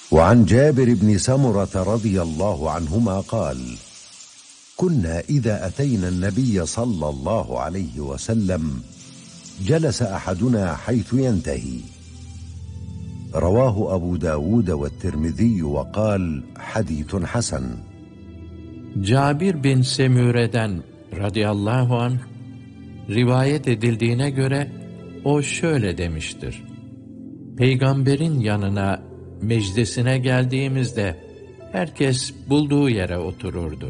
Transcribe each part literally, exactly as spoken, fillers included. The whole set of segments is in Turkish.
وعن جابر بن سمرة رضي الله عنهما قال: كنا إذا أتينا النبي صلى الله عليه وسلم جلس أحدنا حيث ينتهي. رواه أبو داود والترمذي وقال: حديث حسن. Cabir bin Semüre'den radıyallahu anh rivayet edildiğine göre o şöyle demiştir: Peygamberin yanına, meclisine geldiğimizde herkes bulduğu yere otururdu.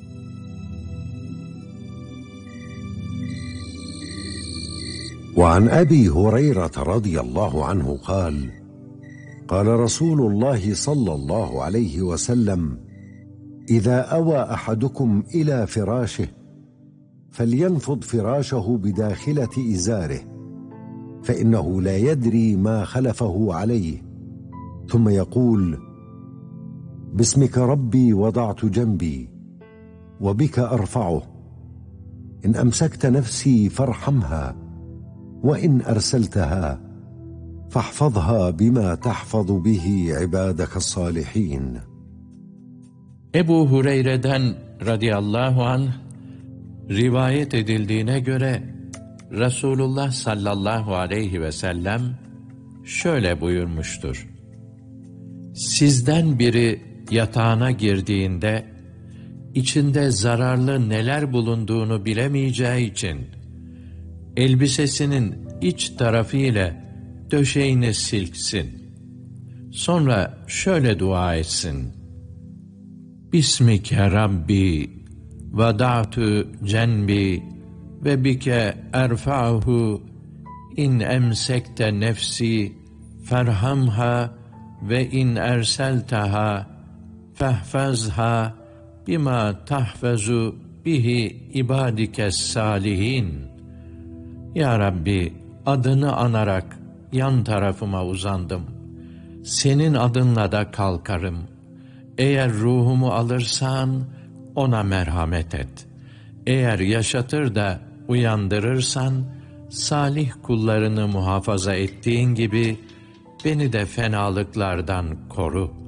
وعن أبي هريرة رضي الله عنه قال: قال رسول الله صلى الله عليه وسلم: إذا أوى أحدكم إلى فراشه فلينفض فراشه بداخلة إزاره فإنه لا يدري ما خلفه عليه ثم يقول: باسمك ربي وضعت جنبي وبك أرفعه إن أمسكت نفسي فارحمها وإن أرسلتها فاحفظها بما تحفظ به عبادك الصالحين. Ebu Hureyre'den radıyallahu anh rivayet edildiğine göre Resulullah sallallahu aleyhi ve sellem şöyle buyurmuştur: Sizden biri yatağına girdiğinde içinde zararlı neler bulunduğunu bilemeyeceği için elbisesinin iç tarafı ile döşeğini silksin. Sonra şöyle dua etsin: Bismike Rabbi vada'tu cenbi ve bike erfa'hu in emsekte nefsi ferhamha ve in erseltaha fehfazha bima tahfazu bihi ibadikes salihin. Ya Rabbi, adını anarak yan tarafıma uzandım. Senin adınla da kalkarım. Eğer ruhumu alırsan ona merhamet et. Eğer yaşatır da uyandırırsan salih kullarını muhafaza ettiğin gibi beni de fenalıklardan koru.